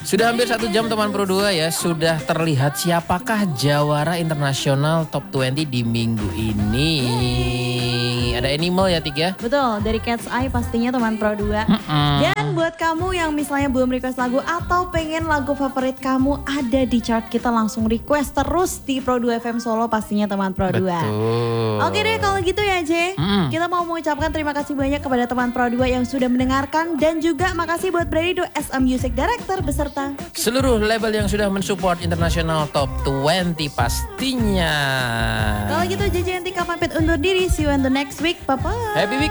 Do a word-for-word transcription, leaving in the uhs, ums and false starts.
Sudah hampir satu jam teman Pro dua ya. Sudah terlihat siapakah jawara internasional top dua puluh di minggu ini. Ada Animal ya Tik ya? Betul, dari Cat's Eye pastinya teman Pro dua. Mm-mm. Dan buat kamu yang misalnya belum request lagu atau pengen lagu favorit kamu ada di chart kita, langsung request terus di Pro dua F M Solo pastinya teman Pro dua. Betul. Oke deh kalau gitu ya J. Mm. Kita mau mengucapkan terima kasih banyak kepada teman Pro dua yang sudah mendengarkan. Dan juga makasih buat Brady S M Music Director beserta seluruh label yang sudah mensupport internasional top dua puluh pastinya. Kalau gitu J J N T K pamit undur diri. See you in the next week. Bye-bye. Happy week.